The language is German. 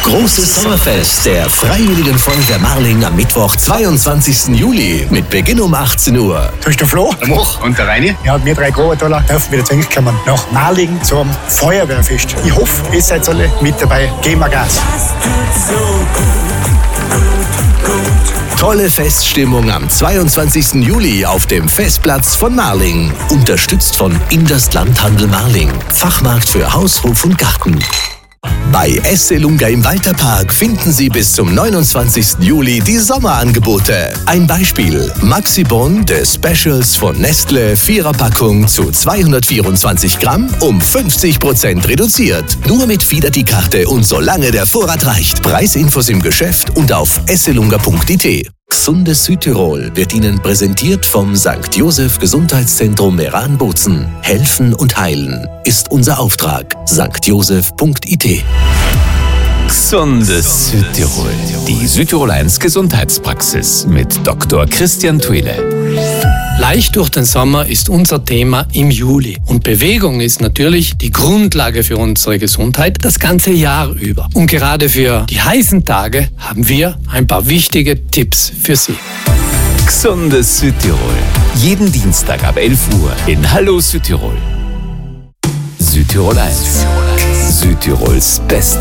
Großes Sommerfest der Freiwilligen Feuerwehr Marling am Mittwoch, 22. Juli mit Beginn um 18 Uhr. Da ist der Flo. Der Moch. Und der Reini. Ja, wir drei Großtaler dürfen wieder zu euch kommen. Nach Marling zum Feuerwehrfest. Ich hoffe, ihr seid alle mit dabei. Geben wir Gas. Tolle Feststimmung am 22. Juli auf dem Festplatz von Marling. Unterstützt von Inders Landhandel Marling. Fachmarkt für Haus, Hof und Garten. Bei Esselunga im Walterpark finden Sie bis zum 29. Juli die Sommerangebote. Ein Beispiel: Maxibon des Specials von Nestle, 4er-Packung zu 224 Gramm um 50% reduziert. Nur mit Fidelity-Karte und solange der Vorrat reicht. Preisinfos im Geschäft und auf esselunga.it. Gesundes Südtirol wird Ihnen präsentiert vom St. Joseph Gesundheitszentrum Meran-Bozen. Helfen und heilen ist unser Auftrag. stjoseph.it. Gesundes Südtirol. Die Südtirol 1 Gesundheitspraxis mit Dr. Christian Thuile. Leicht durch den Sommer ist unser Thema im Juli. Und Bewegung ist natürlich die Grundlage für unsere Gesundheit das ganze Jahr über. Und gerade für die heißen Tage haben wir ein paar wichtige Tipps für Sie. Gesundes Südtirol. Jeden Dienstag ab 11 Uhr in Hallo Südtirol. Südtirol 1. Südtirols Beste.